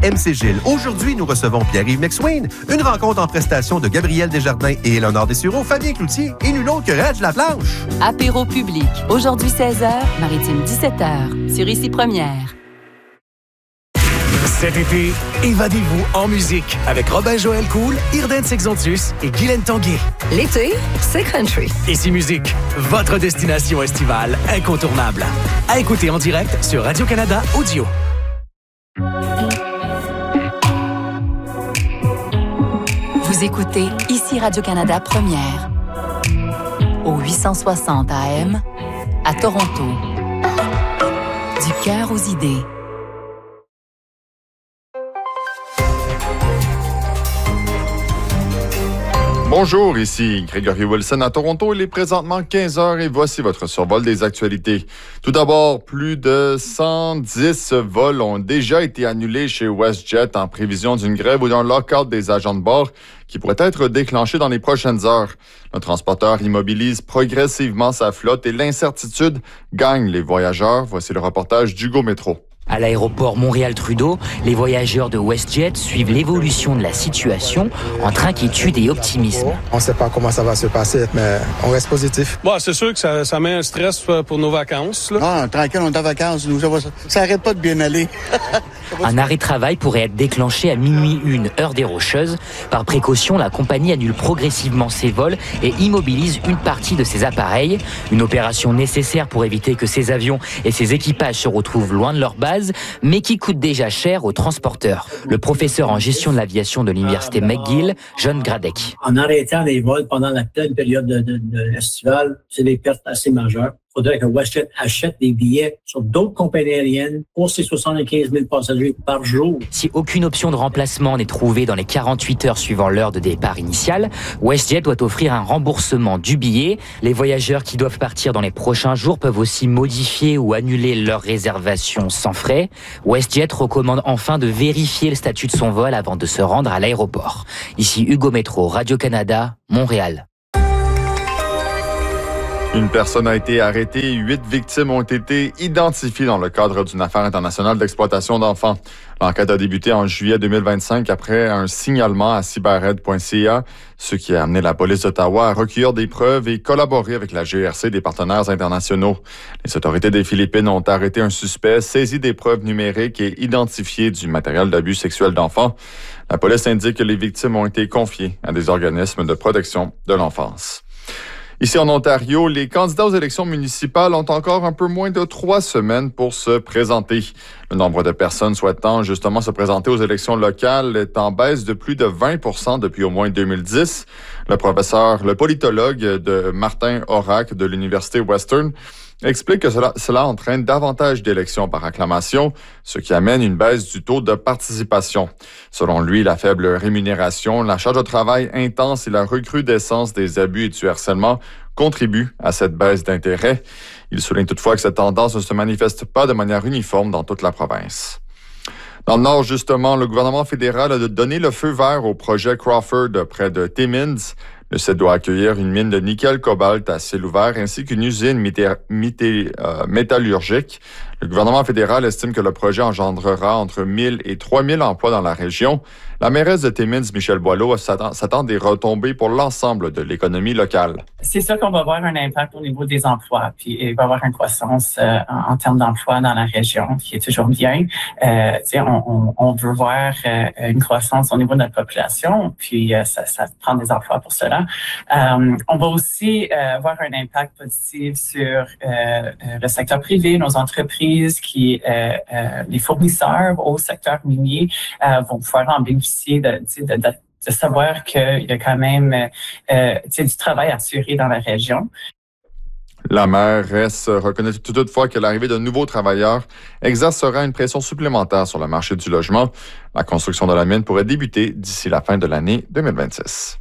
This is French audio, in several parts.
MC Gilles. Aujourd'hui, nous recevons Pierre-Yves McSween, une rencontre en prestation de Gabriel Desjardins et Éléonore Dessureau, Fabien Cloutier et nul autre que Reg Laplanche. Apéro public. Aujourd'hui 16h, Maritime 17h, sur Ici Première. Cet été, évadez-vous en musique avec Robin-Joël Cool, Irden Sexontus et Guylaine Tanguay. L'été, c'est country. Ici Musique, votre destination estivale incontournable. À écouter en direct sur Radio-Canada Audio. Vous écoutez Ici Radio-Canada Première. Au 860 AM, à Toronto. Du cœur aux idées. Bonjour, ici Grégory Wilson à Toronto. Il est présentement 15h et voici votre survol des actualités. Tout d'abord, plus de 110 vols ont déjà été annulés chez WestJet en prévision d'une grève ou d'un lock-out des agents de bord qui pourrait être déclenché dans les prochaines heures. Le transporteur immobilise progressivement sa flotte et l'incertitude gagne les voyageurs. Voici le reportage d'Hugo Métro. À l'aéroport Montréal-Trudeau, les voyageurs de WestJet suivent l'évolution de la situation entre inquiétude et optimisme. On ne sait pas comment ça va se passer, mais on reste positif. Bon, c'est sûr que ça met un stress pour nos vacances. Là. Ah, tranquille, on est en vacances. Ça n'arrête pas de bien aller. Un arrêt de travail pourrait être déclenché à minuit 1, heure des Rocheuses. Par précaution, la compagnie annule progressivement ses vols et immobilise une partie de ses appareils. Une opération nécessaire pour éviter que ces avions et ces équipages se retrouvent loin de leur base, mais qui coûte déjà cher aux transporteurs. Le professeur en gestion de l'aviation de l'Université McGill, John Gradek. En arrêtant les vols pendant la pleine période de l'estivale, c'est des pertes assez majeures. Il faudrait que WestJet achète des billets sur d'autres compagnies aériennes pour ces 75 000 passagers par jour. Si aucune option de remplacement n'est trouvée dans les 48 heures suivant l'heure de départ initiale, WestJet doit offrir un remboursement du billet. Les voyageurs qui doivent partir dans les prochains jours peuvent aussi modifier ou annuler leur réservation sans frais. WestJet recommande enfin de vérifier le statut de son vol avant de se rendre à l'aéroport. Ici Hugo Métro, Radio-Canada, Montréal. Une personne a été arrêtée et 8 victimes ont été identifiées dans le cadre d'une affaire internationale d'exploitation d'enfants. L'enquête a débuté en juillet 2025 après un signalement à cyberred.ca, ce qui a amené la police d'Ottawa à recueillir des preuves et collaborer avec la GRC et des partenaires internationaux. Les autorités des Philippines ont arrêté un suspect, saisi des preuves numériques et identifié du matériel d'abus sexuel d'enfants. La police indique que les victimes ont été confiées à des organismes de protection de l'enfance. Ici en Ontario, les candidats aux élections municipales ont encore un peu moins de 3 semaines pour se présenter. Le nombre de personnes souhaitant justement se présenter aux élections locales est en baisse de plus de 20% depuis au moins 2010. Le politologue de Martin Horak de l'Université Western explique que cela entraîne davantage d'élections par acclamation, ce qui amène une baisse du taux de participation. Selon lui, la faible rémunération, la charge de travail intense et la recrudescence des abus et du harcèlement contribuent à cette baisse d'intérêt. Il souligne toutefois que cette tendance ne se manifeste pas de manière uniforme dans toute la province. Dans le Nord, justement, le gouvernement fédéral a donné le feu vert au projet Crawford près de Timmins. Le site doit accueillir une mine de nickel-cobalt à ciel ouvert ainsi qu'une usine métallurgique. Le gouvernement fédéral estime que le projet engendrera entre 1000 et 3000 emplois dans la région. La mairesse de Timmins, Michèle Boileau, s'attend des retombées pour l'ensemble de l'économie locale. C'est sûr qu'on va avoir un impact au niveau des emplois, puis il va y avoir une croissance en termes d'emplois dans la région, qui est toujours bien. On veut voir une croissance au niveau de notre population, puis ça prend des emplois pour cela. On va aussi avoir un impact positif sur le secteur privé, nos entreprises, les fournisseurs au secteur minier vont pouvoir en bénéficier de savoir qu'il y a quand même du travail assuré dans la région. La mairesse reconnaît toutefois que l'arrivée de nouveaux travailleurs exercera une pression supplémentaire sur le marché du logement. La construction de la mine pourrait débuter d'ici la fin de l'année 2026.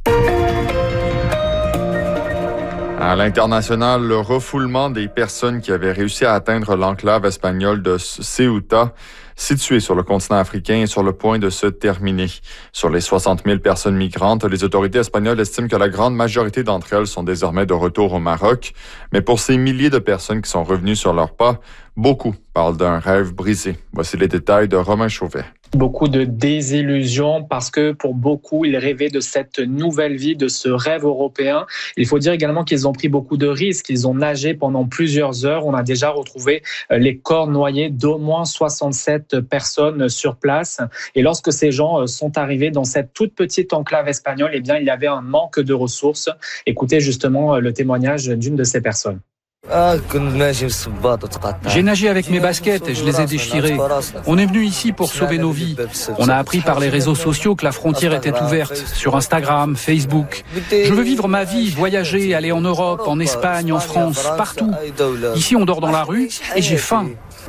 À l'international, le refoulement des personnes qui avaient réussi à atteindre l'enclave espagnole de Ceuta, située sur le continent africain, est sur le point de se terminer. Sur les 60 000 personnes migrantes, les autorités espagnoles estiment que la grande majorité d'entre elles sont désormais de retour au Maroc. Mais pour ces milliers de personnes qui sont revenues sur leurs pas, beaucoup parlent d'un rêve brisé. Voici les détails de Romain Chauvet. Beaucoup de désillusion parce que pour beaucoup, ils rêvaient de cette nouvelle vie, de ce rêve européen. Il faut dire également qu'ils ont pris beaucoup de risques. Ils ont nagé pendant plusieurs heures. On a déjà retrouvé les corps noyés d'au moins 67 personnes sur place. Et lorsque ces gens sont arrivés dans cette toute petite enclave espagnole, eh bien, il y avait un manque de ressources. Écoutez justement le témoignage d'une de ces personnes. J'ai nagé avec mes baskets et je les ai déchirées. On est venu ici pour sauver nos vies. On a appris par les réseaux sociaux que la frontière était ouverte, sur Instagram, Facebook. Je veux vivre ma vie, voyager, aller en Europe, en Espagne, en France, partout. Ici, on dort dans la rue et j'ai faim.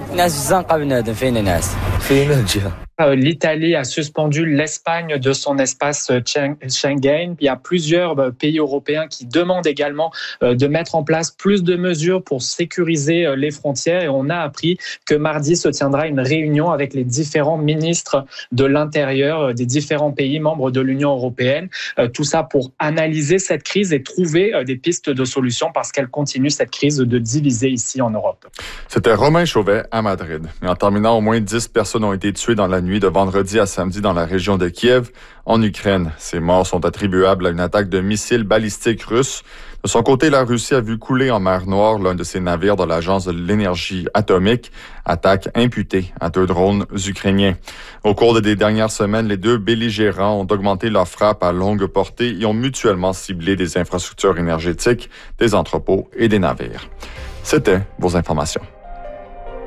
L'Italie a suspendu l'Espagne de son espace Schengen. Il y a plusieurs pays européens qui demandent également de mettre en place plus de mesures pour sécuriser les frontières. Et on a appris que mardi se tiendra une réunion avec les différents ministres de l'Intérieur des différents pays membres de l'Union européenne. Tout ça pour analyser cette crise et trouver des pistes de solutions parce qu'elle continue cette crise de diviser ici en Europe. C'était Romain Chauvet à Madrid. Et en terminant, au moins 10 personnes ont été tuées dans la nuit de vendredi à samedi dans la région de Kiev, en Ukraine. Ces morts sont attribuables à une attaque de missiles balistiques russes. De son côté, la Russie a vu couler en mer Noire l'un de ses navires de l'Agence de l'énergie atomique. Attaque imputée à 2 drones ukrainiens. Au cours des dernières semaines, les 2 belligérants ont augmenté leurs frappes à longue portée et ont mutuellement ciblé des infrastructures énergétiques, des entrepôts et des navires. C'était vos informations.